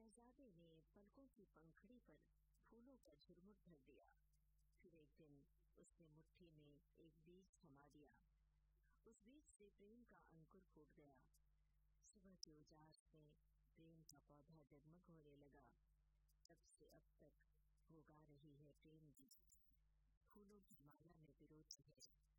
शहजादे ने पलकों की पंखड़ी पर फूलों का झुरमुट भर दिया। फिर एक दिन उसने मुट्ठी में एक बीज थमा दिया। उस बीज से प्रेम का अंकुर फूट गया। सुबह के उजास में प्रेम का पौधा जगमग होने लगा। तब से अब तक वो गा रही है प्रेम गीत, फूलों की माला में पिरोती है।